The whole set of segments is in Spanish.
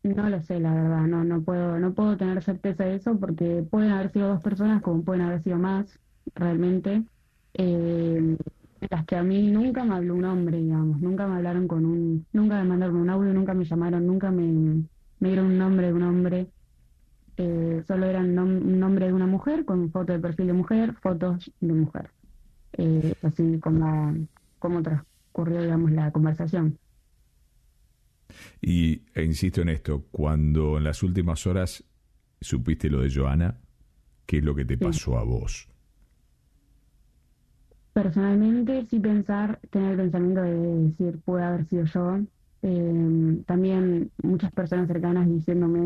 No lo sé, la verdad, no puedo tener certeza de eso porque pueden haber sido dos personas como pueden haber sido más, realmente. Eh, las que a mí nunca me habló un hombre, digamos, nunca me hablaron nunca me mandaron un audio, nunca me llamaron, me dieron un nombre de un hombre, solo eran un nombre de una mujer con foto de perfil de mujer, fotos de mujer. Así como transcurrió, digamos, la conversación. E insisto en esto, cuando en las últimas horas supiste lo de Joana, ¿qué es lo que te Sí. pasó a vos? Personalmente, sí tener el pensamiento de decir, puede haber sido yo. También muchas personas cercanas diciéndome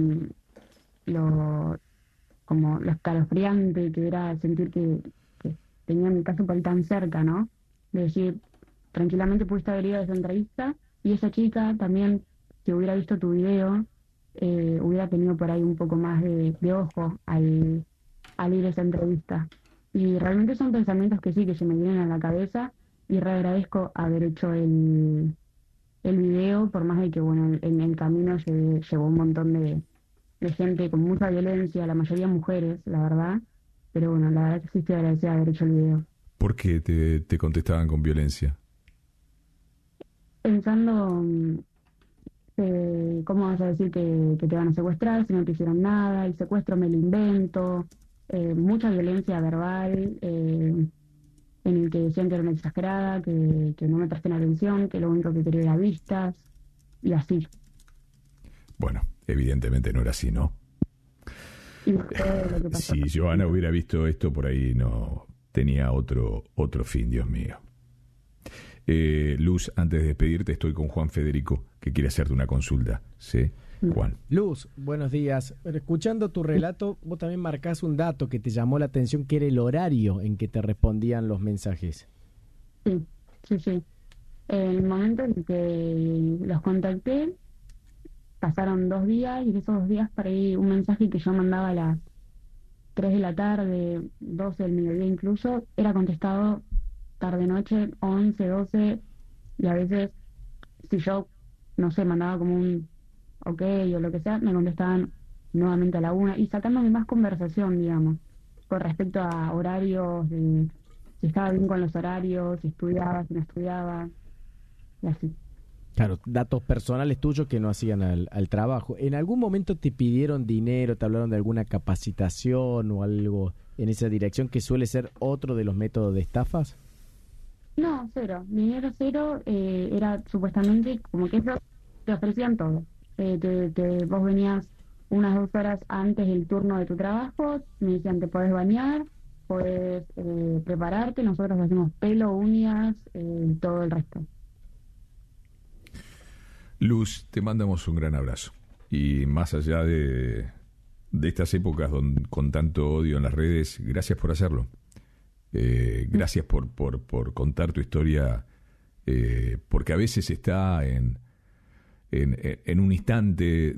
lo, como lo escalofriante que era sentir que tenía mi caso por ahí tan cerca, ¿no? De decir, tranquilamente pudiste haber ido a esa entrevista y esa chica también, si hubiera visto tu video, hubiera tenido por ahí un poco más de ojo al ir a esa entrevista. Y realmente son pensamientos que sí, que se me vienen a la cabeza y re agradezco haber hecho el video, por más de que, bueno, en el camino llevó un montón de gente con mucha violencia, la mayoría mujeres, la verdad. Pero bueno, la verdad que sí estoy agradecida de haber hecho el video. ¿Por qué te contestaban con violencia? Pensando, ¿cómo vas a decir que te van a secuestrar si no te hicieron nada? El secuestro me lo invento, mucha violencia verbal, en el que decían que era una exagerada, que no me presten atención, que lo único que quería era vistas, y así. Bueno, evidentemente no era así, ¿no? Y fue lo que pasó. Si Joana hubiera visto esto, por ahí no tenía otro fin, Dios mío. Luz, antes de despedirte, estoy con Juan Federico, que quiere hacerte una consulta. ¿Sí? Juan. Luz, buenos días. Bueno, escuchando tu relato, vos también marcás un dato que te llamó la atención, que era el horario en que te respondían los mensajes. Sí, sí, sí. En el momento en que los contacté, pasaron 2 días y de esos 2 días para ahí un mensaje que yo mandaba a las 3 de la tarde, 12 del mediodía incluso, era contestado tarde-noche, 11 12 y a veces si yo, no sé, mandaba como un ok o lo que sea, me contestaban nuevamente a la una y sacándome más conversación, digamos, con respecto a horarios, de si estaba bien con los horarios, si estudiaba, si no estudiaba, y así. Claro, datos personales tuyos que no hacían al trabajo. ¿En algún momento te pidieron dinero, te hablaron de alguna capacitación o algo en esa dirección que suele ser otro de los métodos de estafas? No, cero, dinero cero, era supuestamente como que ellos te ofrecían todo. Vos venías unas 2 horas antes del turno de tu trabajo, me decían te podés bañar, podés prepararte, nosotros hacemos pelo, uñas, todo el resto. Luz, te mandamos un gran abrazo. Y más allá de estas épocas con tanto odio en las redes, gracias por hacerlo. Gracias por contar tu historia, porque a veces está en un instante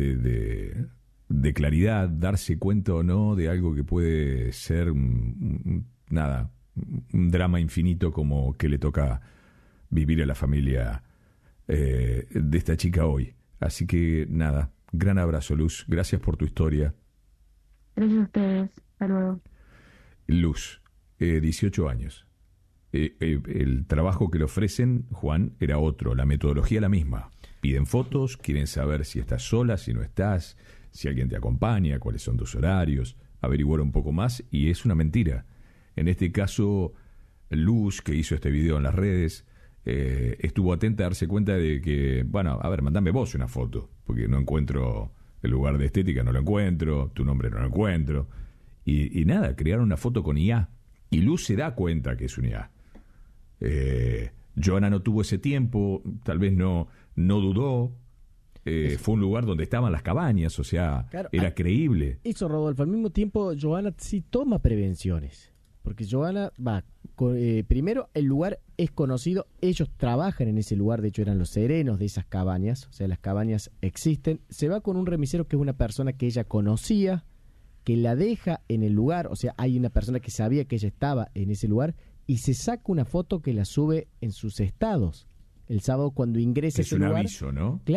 de claridad, darse cuenta o no de algo que puede ser nada, un drama infinito como que le toca vivir a la familia de esta chica hoy. Así que nada, gran abrazo, Luz. Gracias por tu historia. Gracias a ustedes, hasta luego. Luz, 18 años. El trabajo que le ofrecen, Juan, era otro, la metodología la misma. Piden fotos, quieren saber si estás sola, si no estás, si alguien te acompaña, cuáles son tus horarios, averiguar un poco más, y es una mentira. En este caso, Luz, que hizo este video en las redes, estuvo atenta a darse cuenta de que, bueno, a ver, mandame vos una foto, porque no encuentro el lugar de estética, no lo encuentro, tu nombre no lo encuentro. Y nada, crearon una foto con IA. Y Luz se da cuenta que es un IA. Joana no tuvo ese tiempo, tal vez no dudó. Fue un lugar donde estaban las cabañas, o sea, Claro, era creíble. Eso, Rodolfo. Al mismo tiempo, Joana sí toma prevenciones. Porque Joana va, primero el lugar es conocido, ellos trabajan en ese lugar, de hecho eran los serenos de esas cabañas, o sea, las cabañas existen. Se va con un remisero que es una persona que ella conocía, que la deja en el lugar, o sea, hay una persona que sabía que ella estaba en ese lugar y se saca una foto que la sube en sus estados. El sábado cuando ingresa a Es ese un lugar, aviso, ¿no?